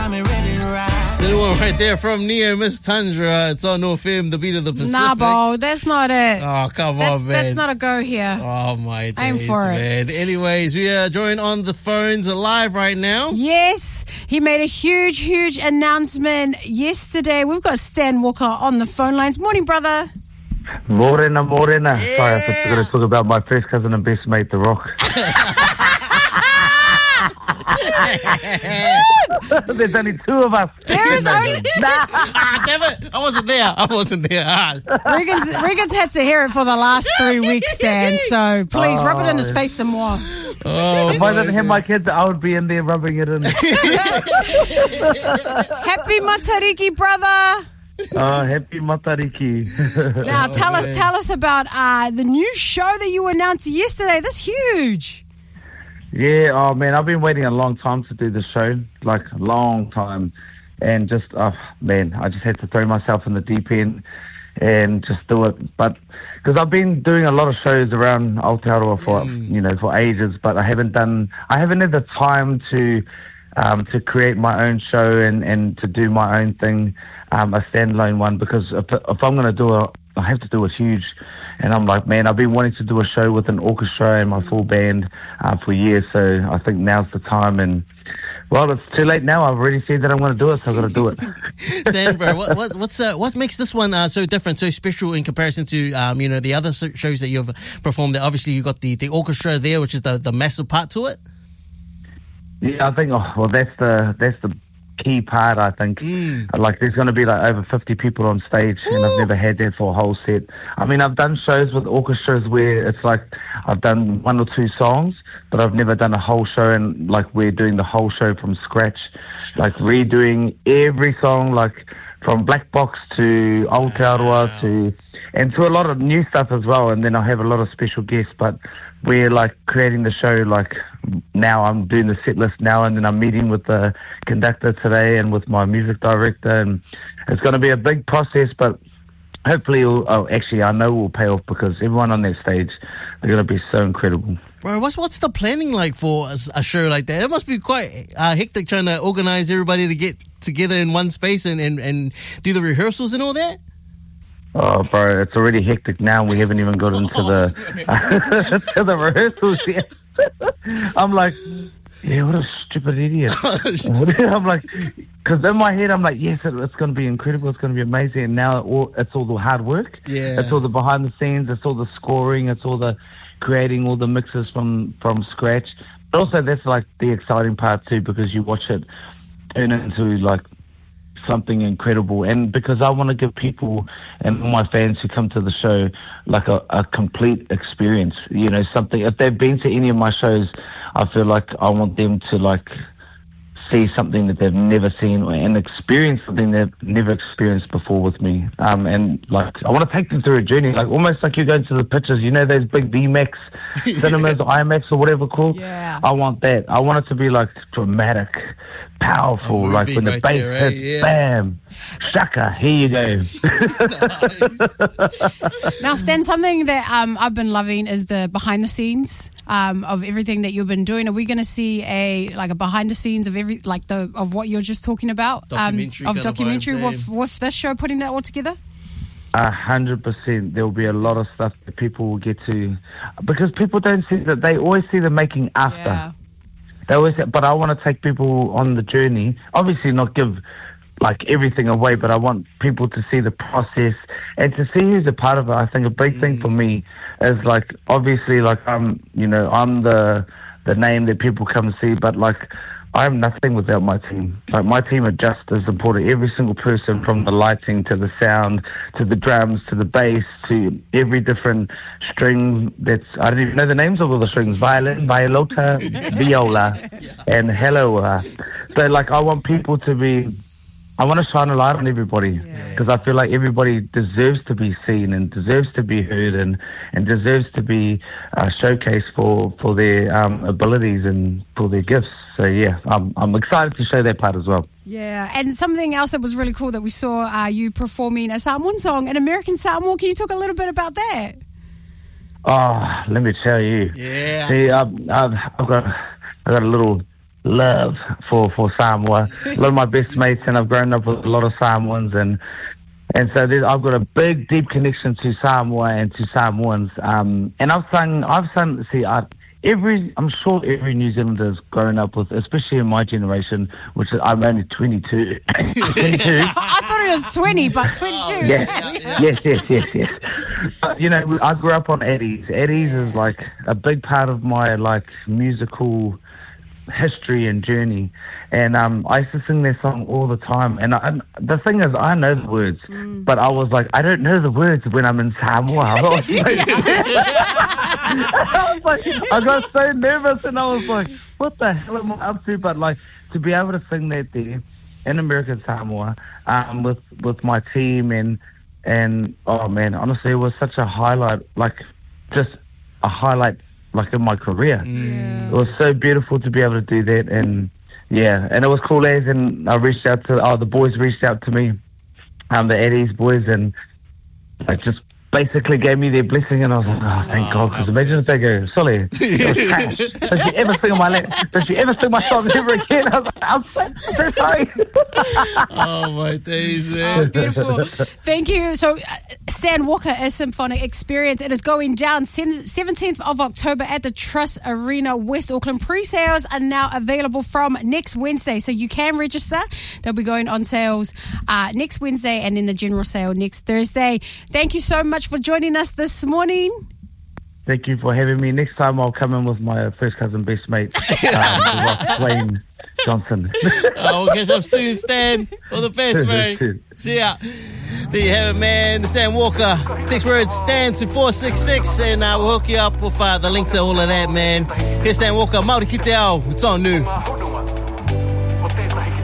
The one right there from Neo, Miss Tundra. It's on FM, the beat of the Pacific. Nah, Bo, that's not it. Oh, come on, man. That's not a go here. Oh, my days, Aim for man. it. Anyways, we are joined on the phones live right now. Yes, he made a huge announcement yesterday. We've got Stan Walker on the phone lines. Morning, brother. Morena. Yeah. Sorry, I forgot to talk about my first cousin and best mate, The Rock. There's only two of us. There is only... Damn it. I wasn't there. Regan's had to hear it for the last 3 weeks, Stan, so please rub it in his face some more. Oh, if I didn't have my kids, I would be in there rubbing it in. Happy Matariki, brother. Oh, happy Matariki. Now, tell us about the new show that you announced yesterday. That's huge. Yeah, oh man, I've been waiting a long time to do the show, like a long time. And just, I just had to throw myself in the deep end and just do it. But, because I've been doing a lot of shows around Aotearoa for ages, but I haven't had the time to create my own show and to do my own thing, a standalone one, because if I'm going to do it, I have to do it huge. And I'm like, man, I've been wanting to do a show with an orchestra and my full band for years, so I think now's the time. And, well, it's too late now. I've already said that I'm going to do it, so I've got to do it. Sam, bro, what makes this one so different, so special in comparison to the other shows that you've performed? Obviously, you got the orchestra there, which is the massive part to it. Yeah, I think. That's the key part. I think. Like, there's going to be like over 50 people on stage, and I've never had that for a whole set. I mean, I've done shows with orchestras where it's like I've done 1 or 2 songs, but I've never done a whole show, and like we're doing the whole show from scratch, like redoing every song, like from Black Box to Aotearoa to a lot of new stuff as well. And then I have a lot of special guests, but we're like creating the show. Like now I'm doing the set list now, and then I'm meeting with the conductor today and with my music director, and it's going to be a big process, but hopefully I know it will pay off, because everyone on that stage, they're going to be so incredible. Bro, what's the planning like for a show like that? It must be quite hectic trying to organize everybody to get together in one space and do the rehearsals and all that. Oh, bro, it's already hectic now. We haven't even got into to the rehearsals yet. I'm like, yeah, what a stupid idiot. I'm like, because in my head, I'm like, yes, it's going to be incredible. It's going to be amazing. And now it's all the hard work. Yeah. It's all the behind the scenes. It's all the scoring. It's all the creating all the mixes from scratch. But also, that's like the exciting part too, because you watch it turn into like something incredible. And because I want to give people and all my fans who come to the show like a complete experience, something. If they've been to any of my shows, I feel like I want them to like see something that they've never seen and experience something they've never experienced before with me. And like I want to take them through a journey, like almost like you're going to the pictures, those big BMAX cinemas, IMAX or whatever called. Yeah. I want that. I want it to be like dramatic, powerful, like when the bass hits, yeah. Bam, shaka, here you go. Now, Stan, something that I've been loving is the behind the scenes of everything that you've been doing. Are we going to see a behind the scenes of of what you're just talking about? Documentary with this show, putting that all together? 100%. There will be a lot of stuff that people will get to, because people don't see that. They always see the making after. Yeah. They always, but I want to take people on the journey. Obviously, not give like everything away, but I want people to see the process and to see who's a part of it. I think a big thing for me is like, obviously, like I'm the name that people come see, but like I'm nothing without my team. Like my team are just as important. Every single person, from the lighting to the sound to the drums to the bass to every different string. I don't even know the names of all the strings: violin, violota, viola, and hello. So like I want people to be. I want to shine a light on everybody, because I feel like everybody deserves to be seen and deserves to be heard and deserves to be showcased for their abilities and for their gifts. So yeah, I'm excited to show that part as well. Yeah, and something else that was really cool that we saw you performing a Samoan song, an American Samoan. Can you talk a little bit about that? Oh, let me tell you. Yeah. See, I've got a little love for Samoa. A lot of my best mates, and I've grown up with a lot of Samoans, and so I've got a big, deep connection to Samoa and to Samoans. And I've sung. See, I'm sure every New Zealander has grown up with, especially in my generation, which is, I'm only 22. 22. I thought it was 20, but 22. Yes. But, you know, I grew up on Eddie's. Eddie's is like a big part of my like musical history and journey, and I used to sing that song all the time. And the thing is, I know the words, but I was like, I don't know the words when I'm in Samoa. I got so nervous, and I was like, what the hell am I up to? But like, to be able to sing that there in American Samoa with my team, and oh man, honestly, it was such a highlight, like just a highlight like in my career. It was so beautiful to be able to do that, and and it was cool as, and I reached out to the boys reached out to me, the Eddie's boys, and like just basically gave me their blessing, and I was like, oh, thank God, because imagine if they go, Sully, it was trash. Don't you ever sing my song ever again? I was like, I'm so sorry. Oh my days, man. Oh, beautiful. Thank you. So Stan Walker, A Symphonic Experience. It is going down 17th of October at the Trust Arena, West Auckland. Pre-sales are now available from next Wednesday, so you can register. They'll be going on sales next Wednesday, and then the general sale next Thursday. Thank you so much for joining us this morning. Thank you for having me. Next time I'll come in with my first cousin best mate, Wayne Johnson. We'll catch up soon, Stan. All the best, mate. See ya. There you have it, man. Stan Walker. Text word STAN to 466, and we'll hook you up with the links to all of that, man. Here's Stan Walker. Mauri ki te ao. It's on new.